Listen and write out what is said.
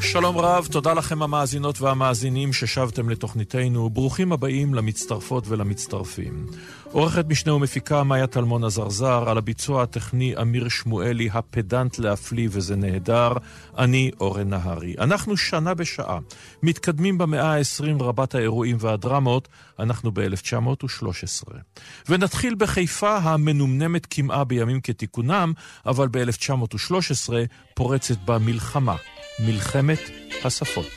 שלום רב, תודה לכם המאזינות והמאזינים ששבתם לתוכניתנו. ברוכים הבאים למצטרפות ולמצטרפים. עורכת משנה ומפיקה מאיה טלמון הזרזר, על הביצוע הטכני אמיר שמואלי, הפדנט להפליא וזה נהדר. אני אורן נהרי. אנחנו שנה בשעה מתקדמים במאה ה-20 רבת האירועים והדרמות. אנחנו ב-1913 ונתחיל בחיפה המנומנמת כמעה בימים כתיקונם, אבל ב-1913 פורצת בה מלחמה, מלחמת השפות.